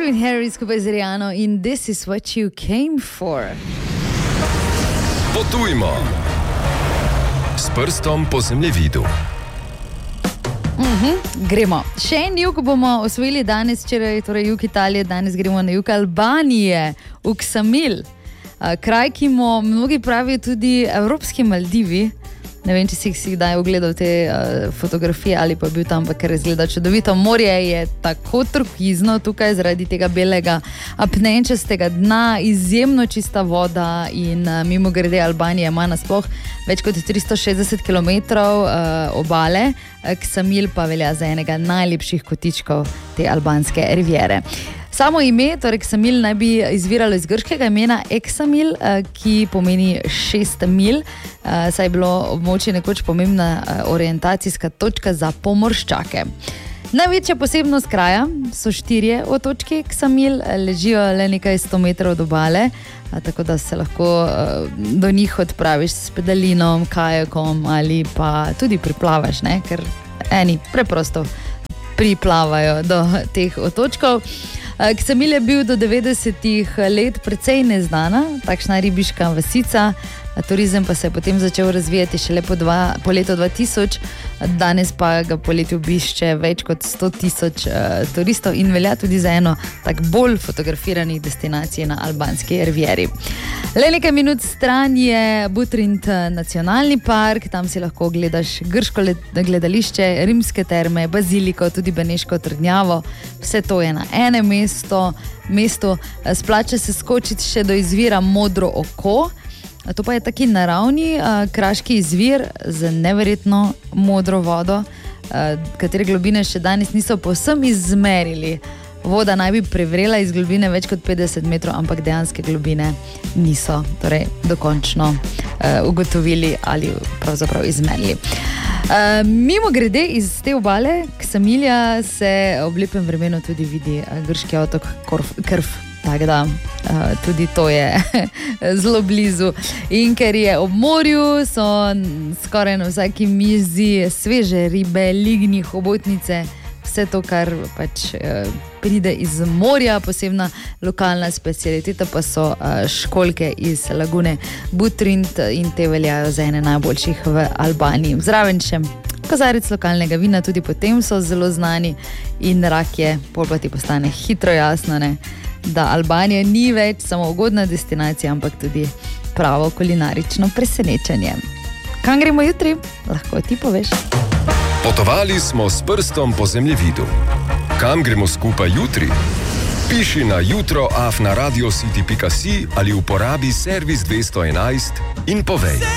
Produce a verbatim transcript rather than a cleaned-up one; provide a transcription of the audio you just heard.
Calvin Harris skupaj z Rihanno in This is what you came for. Potujmo s prstom po zemljevidu. Uh-huh, gremo. Še en jug bomo osvojili danes, včeraj, torej jug Italije, danes gremo na jug Albanije, v Ksamil. Kraj, ki mu mnogi pravijo tudi evropski Maldivi. Ne vem, če si jih kdaj ogledal te uh, fotografije ali pa bil tam, ker izgleda čudovito. Morje je tako turkizno tukaj zaradi tega belega apnenčastega dna, izjemno čista voda in uh, mimo grede Albanija ima nasploh več kot tristo šestdeset kilometrov uh, obale, Ksamil pa velja za enega najlepših kotičkov te albanske riviere. Samo ime, torej Ksamil, naj bi izviralo iz grškega imena Eksamil, ki pomeni šest mil, saj je bilo območje nekoč pomembna orientacijska točka za pomorščake. Največja posebnost kraja so štirje otočki Ksamil, ležijo le nekaj sto metrov od obale, tako da se lahko do njih odpraviš s pedalinom, kajakom ali pa tudi priplavaš, ne? Ker eni preprosto priplavajo do teh otočkov. Ksamil je bil do devetdesetih let precej neznana, takšna ribiška vasica, turizem pa se je potem začel razvijati šele po, dva, po letu dva tisoč, danes pa ga po letu obišče več kot sto tisoč uh, turistov in velja tudi za eno tak bolj fotografiranih destinacij na albanski rivieri. Le nekaj minut stran je Butrint nacionalni park, tam si lahko gledaš grško gledališče, rimske terme, baziliko, tudi beneško trdnjavo, vse to je na enem mestu, mestu. Splača se skočiti še do izvira Modro oko. To pa je taki naravni uh, kraški izvir z neverjetno modro vodo, uh, katere globine še danes niso povsem izmerili. Voda naj bi prevrela iz globine več kot petdeset metrov, ampak dejanske globine niso torej dokončno uh, ugotovili ali pravzaprav izmerili. Uh, mimo grede iz te obale Ksamilja se ob lepem vremenu tudi vidi uh, grški otok Korf, Krf. Tako da, uh, tudi to je zelo blizu. In ker je ob morju, so skoraj na vsaki mizi sveže ribe, lignji, hobotnice, vse to, kar pač uh, pride iz morja, posebna lokalna specialiteta pa so uh, školjke iz lagune Butrint in te veljajo za ene najboljših v Albaniji. Zraven še kozarec lokalnega vina, tudi potem so zelo znani in rak je, pol pa ti postane hitro jasno, ne? Da Albanija ni več samo ugodna destinacija, ampak tudi pravo kulinarično presenečenje. Kam gremo jutri? Lahko ti poveš. Potovali smo s prstom po zemljevidu. Kam gremo skupaj jutri? Piši na jutro afna radiocity pika si ali uporabi servis dvesto enajst in povej.